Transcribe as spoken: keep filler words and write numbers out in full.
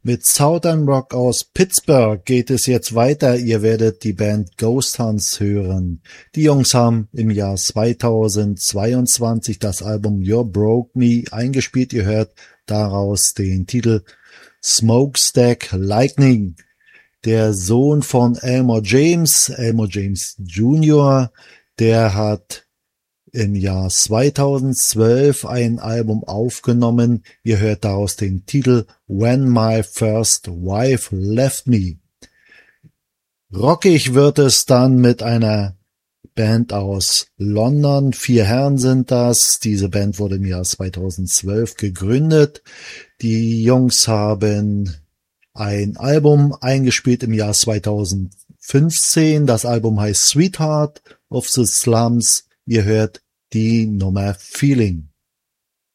Mit Southern Rock aus Pittsburgh geht es jetzt weiter. Ihr werdet die Band Ghost Hunts hören. Die Jungs haben im Jahr zweitausendzweiundzwanzig das Album You Broke Me eingespielt. Ihr hört daraus den Titel Smokestack Lightning. Der Sohn von Elmore James, Elmore James Junior, der hat im Jahr zweitausendzwölf ein Album aufgenommen. Ihr hört daraus den Titel When My First Wife Left Me. Rockig wird es dann mit einer Band aus London. Vier Herren sind das. Diese Band wurde im Jahr zweitausendzwölf gegründet. Die Jungs haben ein Album eingespielt im Jahr zweitausendfünfzehn. Das Album heißt Sweetheart of the Slums. Ihr hört die Nummer Feeling.